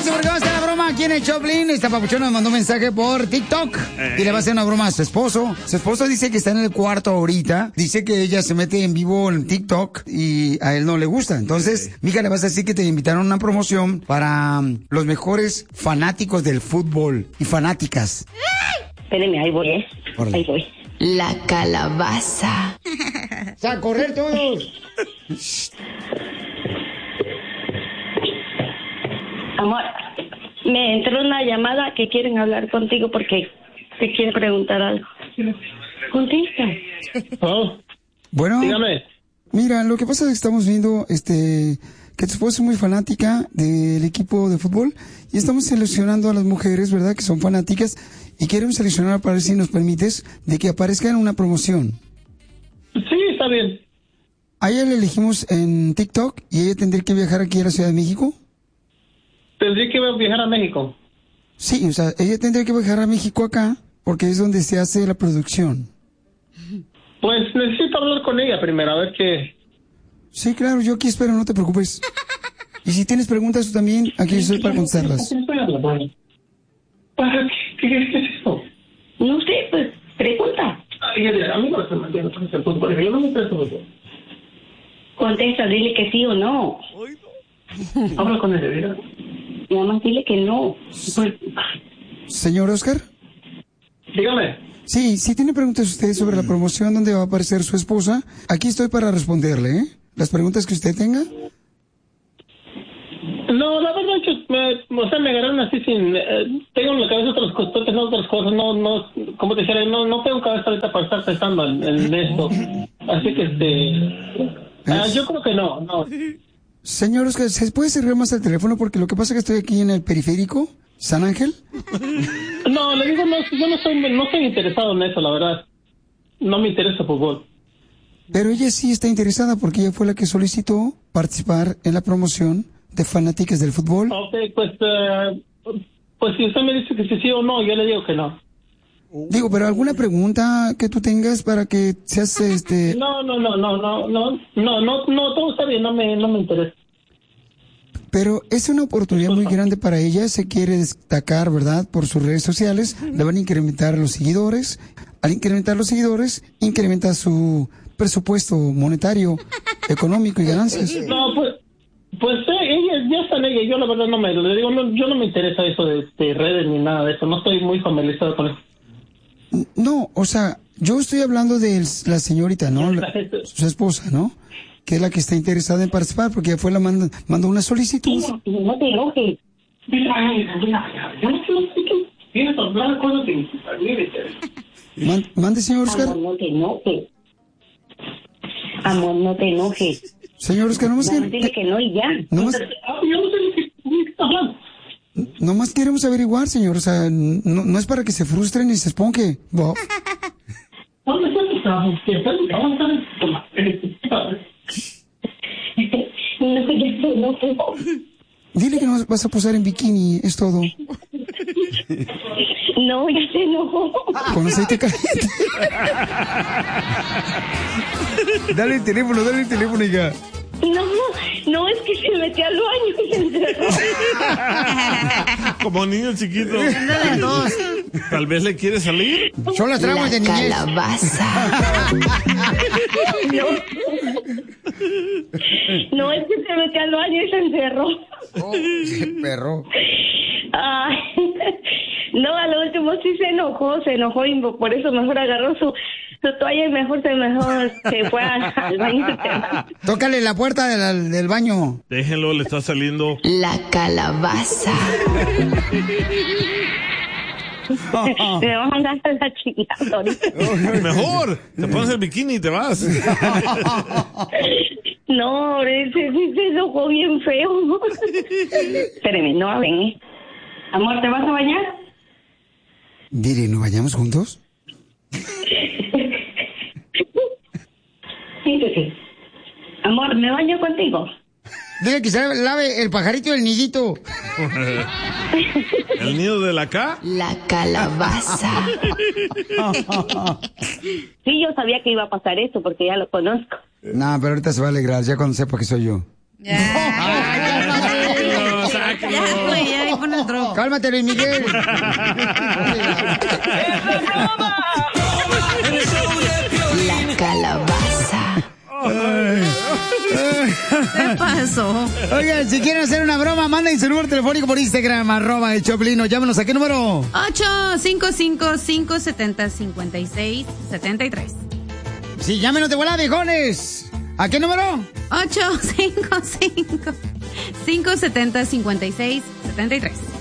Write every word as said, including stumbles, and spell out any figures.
Prepárense porque va a estar la broma aquí en el Choplin. Esta papuchona nos mandó un mensaje por TikTok eh. y le va a hacer una broma a su esposo. Su esposo dice que está en el cuarto ahorita. Dice que ella se mete en vivo en TikTok y a él no le gusta. Entonces, okay. Mija, le vas a decir que te invitaron a una promoción para um, los mejores fanáticos del fútbol y fanáticas. Espérenme, ahí voy, ¿eh? Orale. Ahí voy. La calabaza. O sea, a correr todos. Amor, me entró una llamada que quieren hablar contigo porque te quiere preguntar algo. Contesta. Oh, bueno, dígame. Mira, lo que pasa es que estamos viendo este que tu esposa es muy fanática del equipo de fútbol y estamos seleccionando a las mujeres, ¿verdad? Que son fanáticas y queremos seleccionar para ver si nos permites de que aparezca en una promoción. Sí, está bien. A ella le elegimos en TikTok y ella tendría que viajar aquí a la Ciudad de México. ¿Tendría que viajar a México? Sí, o sea, ella tendría que viajar a México acá porque es donde se hace la producción. Pues necesito hablar con ella primero, a ver qué... Sí, claro, yo aquí espero, no te preocupes. Y si tienes preguntas tú también, aquí estoy para contestarlas. ¿Para qué? ¿Qué es eso? No sé, pues, pregunta. Ay, a mí no se me entiende el fútbol, yo no me interesa el fútbol. Contesta, dile que sí o no. Habla con él, ¿verdad? Nada más dile que no. Señor Oscar. Dígame. Sí, si tiene preguntas usted sobre la promoción donde va a aparecer su esposa, aquí estoy para responderle, ¿eh? Las preguntas que usted tenga. No, la verdad es que me, o sea, me agarraron así sin... Eh, tengo en la cabeza otras cosas, tengo otras cosas, no, no, como te decía, no, no tengo cabeza ahorita para estar pensando en, en esto. Así que, este... Ah, yo creo que no, no. Señor Oscar, ¿se puede cerrar más el teléfono? Porque lo que pasa es que estoy aquí en el periférico, San Ángel. No, le digo, no, yo no estoy, no estoy interesado en eso, la verdad. No me interesa fútbol. Pero ella sí está interesada porque ella fue la que solicitó participar en la promoción de fanáticas del fútbol. Ok, pues, uh, pues si usted me dice que sí, sí o no, yo le digo que no. Digo, pero ¿alguna pregunta que tú tengas para que seas este...? No, no, no, no, no, no, no, no, no, todo está bien, no me, no me interesa. Pero es una oportunidad muy grande para ella, se quiere destacar, ¿verdad? Por sus redes sociales, le van a incrementar los seguidores. Al incrementar los seguidores, incrementa su presupuesto monetario, económico y ganancias. No, pues, pues eh, ella, ya está en ella, yo la verdad no me, le digo, no, yo no me interesa eso de, de redes ni nada de eso, no estoy muy familiarizado con eso. No, o sea, yo estoy hablando de la señorita, ¿no? La, su esposa, ¿no? Que es la que está interesada en participar, porque ya fue la manda, mandó una solicitud. No, no te enojes. Man, mande, señor Oscar. Amor, no te enojes. Amor, no te enojes. Señor Oscar, nomás no, que... Dile que no y ya. Nomás, nomás queremos averiguar, señor. O sea, no, no es para que se frustren y se esponje. Bob. Dile que no vas a posar en bikini, es todo. No, ya se enojó. Con aceite caliente. Dale el teléfono, dale el teléfono, hija. No, no, es que se metió al baño y se encerró. Como niño chiquito. Tal vez le quiere salir. Son las traumas de niñez. La calabaza. No. No, es que se metió al baño y se encerró. Oh, qué perro. Ay, no, a lo último sí se enojó, se enojó y por eso mejor agarró su, su toalla y mejor se mejor se fue a, al baño. Tócale la puerta del, del baño. Déjenlo, le está saliendo. La calabaza. Me vas a mandar a la chingada ahorita. Mejor, te pones el bikini y te vas. No, ese sí se enojó bien feo. Espérame, no hablen, ¿eh? Amor, ¿te vas a bañar? Dile, ¿nos bañamos juntos? Sí, sí, sí. Amor, ¿me baño contigo? Dile que se lave el pajarito del nidito. ¿El nido de la K? La calabaza. Sí, yo sabía que iba a pasar eso porque ya lo conozco. No, pero ahorita se va a alegrar ya cuando sepa que soy yo. No, Ya, güey, ya ahí pon el drop. Cálmate, Luis Miguel. La calabaza. ¿Qué pasó? Oigan, si quieren hacer una broma, manden su número telefónico por Instagram, arroba el Choplin, o llámenos. ¿A qué número? ocho cinco cinco, cinco siete cero, cinco seis siete tres. Sí, llámenos de volada, viejones. ¿A qué número? ocho cinco cinco, cinco siete cero, cinco seis siete tres.